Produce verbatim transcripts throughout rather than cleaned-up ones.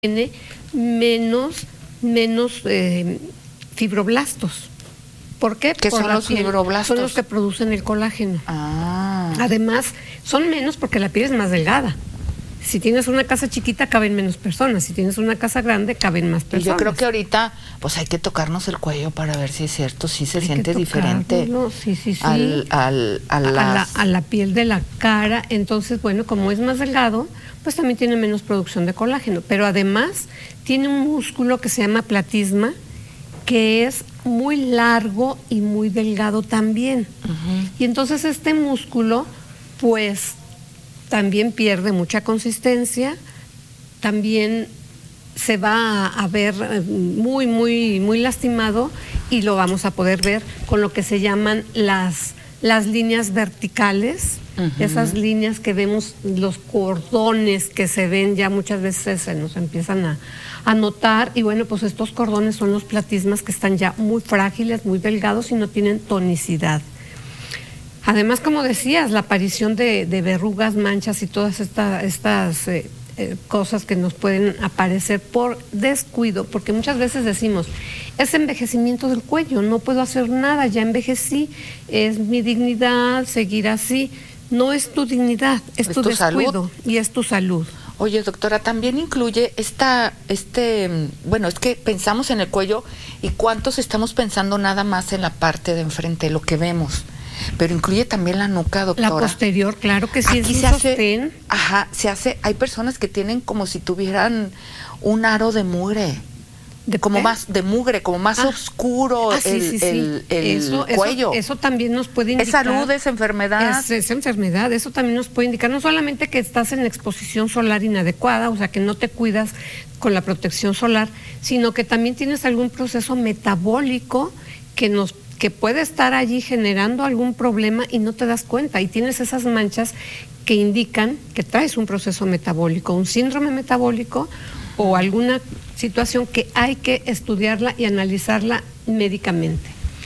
tiene menos, menos eh, fibroblastos. ¿Por qué? ¿Qué Por son los piel. fibroblastos? Son los que producen el colágeno. Ah. Además, son menos porque la piel es más delgada. Si tienes una casa chiquita, caben menos personas. Si tienes una casa grande, caben más personas. Y yo creo que ahorita, pues hay que tocarnos el cuello para ver si es cierto, si se hay siente diferente sí, sí, sí. Al, al, a, a, las... la, a la piel de la cara. Entonces, bueno, como es más delgado, pues también tiene menos producción de colágeno. Pero además tiene un músculo que se llama platisma, que es muy largo y muy delgado también. Uh-huh. Y entonces este músculo, pues, también pierde mucha consistencia, también se va a ver muy, muy, muy lastimado, y lo vamos a poder ver con lo que se llaman las, las líneas verticales, uh-huh. Esas líneas que vemos, los cordones que se ven ya muchas veces se nos empiezan a, a notar, y bueno, pues estos cordones son los platismas que están ya muy frágiles, muy delgados y no tienen tonicidad. Además, como decías, la aparición de, de verrugas, manchas y todas esta, estas eh, eh, cosas que nos pueden aparecer por descuido, porque muchas veces decimos, es envejecimiento del cuello, no puedo hacer nada, ya envejecí, es mi dignidad seguir así. No es tu dignidad, es, es tu, tu descuido salud. Y es tu salud. Oye, doctora, también incluye esta, este, bueno, es que pensamos en el cuello y cuántos estamos pensando nada más en la parte de enfrente, lo que vemos. Pero incluye también la nuca, doctora. La posterior, claro que sí. Aquí es se un hace, sostén. Ajá, se hace, hay personas que tienen como si tuvieran un aro de mugre. ¿De como qué? más de mugre, como más ah. oscuro ah, sí, el, sí, sí. el, el eso, cuello. Eso, eso también nos puede indicar. ¿Es salud, es enfermedad? Es, es enfermedad, eso también nos puede indicar, no solamente que estás en exposición solar inadecuada, o sea, que no te cuidas con la protección solar, sino que también tienes algún proceso metabólico que nos que puede estar allí generando algún problema y no te das cuenta, y tienes esas manchas que indican que traes un proceso metabólico, un síndrome metabólico o alguna situación que hay que estudiarla y analizarla médicamente.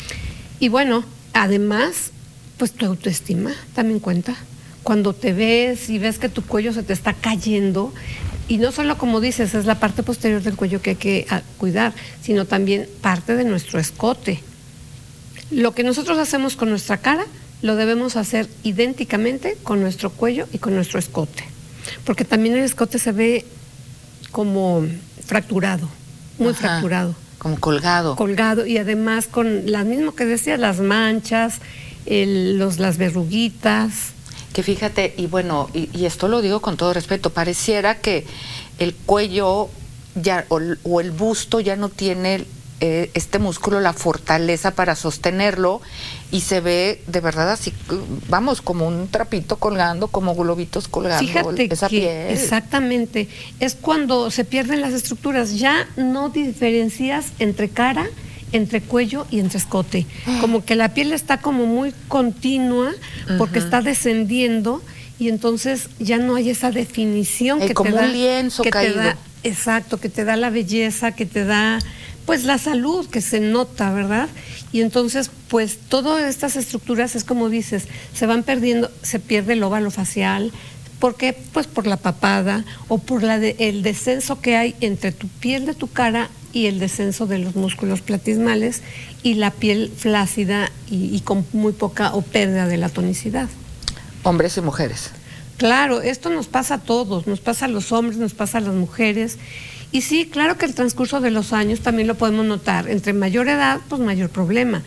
Y bueno, además, pues tu autoestima también cuenta. Cuando te ves y ves que tu cuello se te está cayendo, y no solo, como dices, es la parte posterior del cuello que hay que cuidar, sino también parte de nuestro escote. Lo que nosotros hacemos con nuestra cara, lo debemos hacer idénticamente con nuestro cuello y con nuestro escote. Porque también el escote se ve como fracturado, muy Ajá, fracturado. Como colgado. Colgado, y además con las mismas que decías, las manchas, el, los, las verruguitas. Que fíjate, y bueno, y, y esto lo digo con todo respeto, pareciera que el cuello ya o, o el busto ya no tiene eh, este músculo, la fortaleza para sostenerlo, y se ve de verdad así, vamos, como un trapito colgando, como globitos colgando. Fíjate esa que piel. Exactamente, es cuando se pierden las estructuras, ya no diferencias entre cara, entre cuello y entre escote, como que la piel está como muy continua porque uh-huh. está descendiendo, y entonces ya no hay esa definición eh, que como te da, un lienzo que caído. Te da, exacto, que te da la belleza, que te da pues la salud, que se nota, ¿verdad? Y entonces, pues todas estas estructuras es como dices, se van perdiendo, se pierde el óvalo facial. ¿Por qué? Pues por la papada o por la de, el descenso que hay entre tu piel de tu cara y el descenso de los músculos platismales, y la piel flácida y, y con muy poca o pérdida de la tonicidad. Hombres y mujeres. Claro, esto nos pasa a todos, nos pasa a los hombres, nos pasa a las mujeres. Y sí, claro que el transcurso de los años también lo podemos notar. Entre mayor edad, pues mayor problema.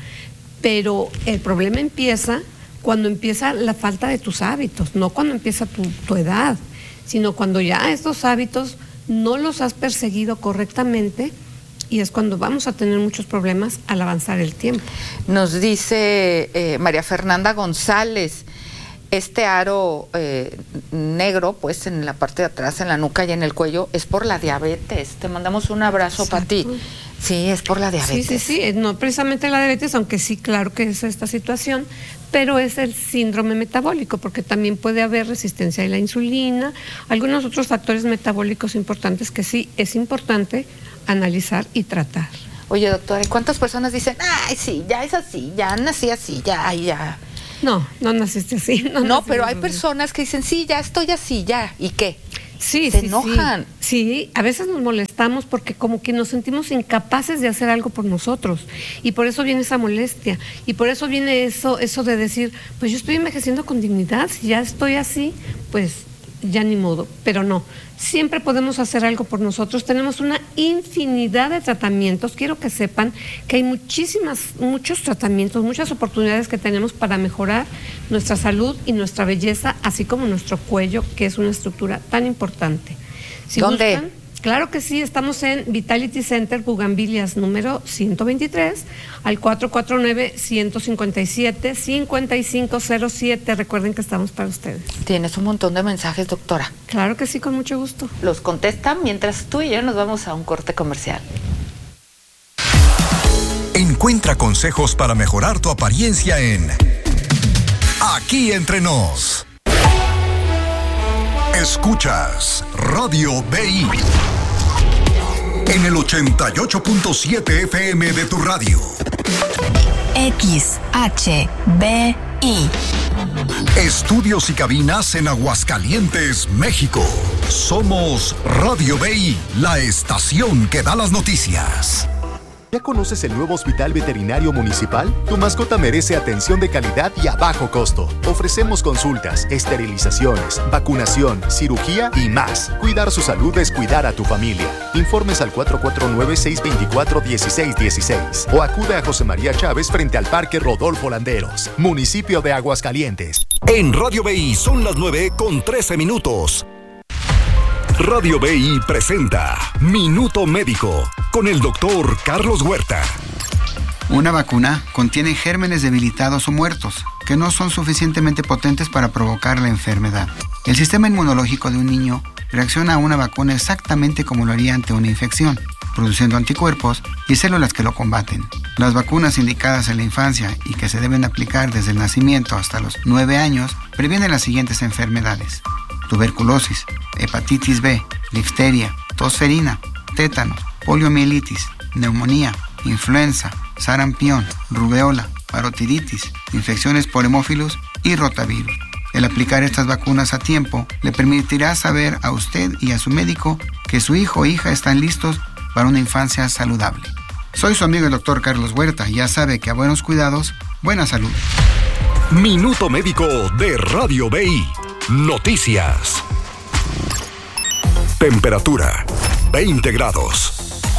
Pero el problema empieza cuando empieza la falta de tus hábitos, no cuando empieza tu, tu edad, sino cuando ya estos hábitos no los has perseguido correctamente, y es cuando vamos a tener muchos problemas al avanzar el tiempo. Nos dice eh, María Fernanda González, este aro eh, negro, pues en la parte de atrás, en la nuca y en el cuello, es por la diabetes. Te mandamos un abrazo para ti. Sí, es por la diabetes. Sí, sí, sí, no precisamente la diabetes, aunque sí, claro que es esta situación, pero es el síndrome metabólico, porque también puede haber resistencia a la insulina, algunos otros factores metabólicos importantes que sí es importante analizar y tratar. Oye, doctora, ¿y cuántas personas dicen, ay, sí, ya es así, ya nací así, ya, ya? No, no naciste así. No, no pero hay personas que dicen, sí, ya estoy así, ya, ¿y qué? Sí, se sí, enojan. Sí. sí, a veces nos molestamos porque como que nos sentimos incapaces de hacer algo por nosotros y por eso viene esa molestia y por eso viene eso, eso de decir, pues yo estoy envejeciendo con dignidad, si ya estoy así, pues ya ni modo, pero no, siempre podemos hacer algo por nosotros, tenemos una infinidad de tratamientos, quiero que sepan que hay muchísimas, muchos tratamientos, muchas oportunidades que tenemos para mejorar nuestra salud y nuestra belleza, así como nuestro cuello, que es una estructura tan importante. Si ¿Dónde? gustan, claro que sí, estamos en Vitality Center, Bugambilias número ciento veintitrés, al cuatro cuatro nueve, uno cinco siete, cinco cinco cero siete. Recuerden que estamos para ustedes. Tienes un montón de mensajes, doctora. Claro que sí, con mucho gusto. Los contestan mientras tú y yo nos vamos a un corte comercial. Encuentra consejos para mejorar tu apariencia en Aquí Entre Nos. Escuchas Radio B I en el ochenta y ocho punto siete F M de tu radio. X H B I. Estudios y cabinas en Aguascalientes, México. Somos Radio B I, la estación que da las noticias. ¿Ya conoces el nuevo Hospital Veterinario Municipal? Tu mascota merece atención de calidad y a bajo costo. Ofrecemos consultas, esterilizaciones, vacunación, cirugía y más. Cuidar su salud es cuidar a tu familia. Informes al cuatro cuatro nueve, seis dos cuatro, uno seis uno seis o acude a José María Chávez frente al Parque Rodolfo Landeros, municipio de Aguascalientes. En Radio B I son las nueve con trece minutos. Radio B I presenta Minuto Médico con el doctor Carlos Huerta. Una vacuna contiene gérmenes debilitados o muertos que no son suficientemente potentes para provocar la enfermedad. El sistema inmunológico de un niño reacciona a una vacuna exactamente como lo haría ante una infección, produciendo anticuerpos y células que lo combaten. Las vacunas indicadas en la infancia y que se deben aplicar desde el nacimiento hasta los nueve años previenen las siguientes enfermedades: tuberculosis, hepatitis B, difteria, tosferina, tétanos, poliomielitis, neumonía, influenza, sarampión, rubeola, parotiditis, infecciones por hemófilos y rotavirus. El aplicar estas vacunas a tiempo le permitirá saber a usted y a su médico que su hijo o hija están listos para una infancia saludable. Soy su amigo el doctor Carlos Huerta y ya sabe que a buenos cuidados, buena salud. Minuto Médico de Radio B I. Noticias. Temperatura veinte grados.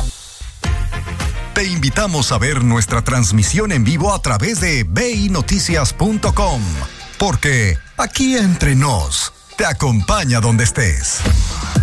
Te invitamos a ver nuestra transmisión en vivo a través de b i noticias punto com, porque Aquí Entre Nos te acompaña donde estés.